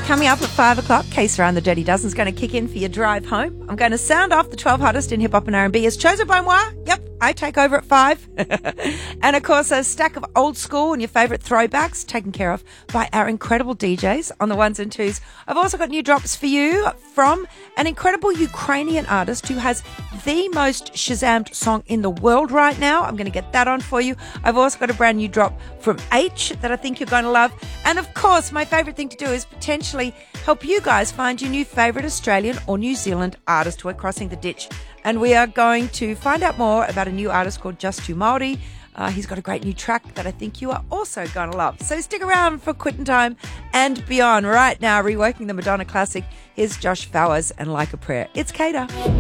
Coming up at 5 o'clock, Case Around the Dirty Dozen is going to kick in for your drive home. I'm going to sound off the 12 hottest in hip-hop and R&B as chosen by moi. Yep, I take over at 5. And, of course, a stack of old school and your favourite throwbacks taken care of by our incredible DJs on the ones and twos. I've also got new drops for you from an incredible Ukrainian artist who has the most Shazammed song in the world right now. I'm going to get that on for you. I've also got a brand new drop from H that I think you're going to love. And, of course, my favourite thing to do is potentially help you guys find your new favourite Australian or New Zealand artist. We're crossing the ditch. And we are going to find out more about a new artist called Just Too Māori. He's got a great new track that I think you are also going to love. So stick around for Quitting Time and beyond. Right now, reworking the Madonna classic, here's Josh Flowers and Like a Prayer. It's Cater.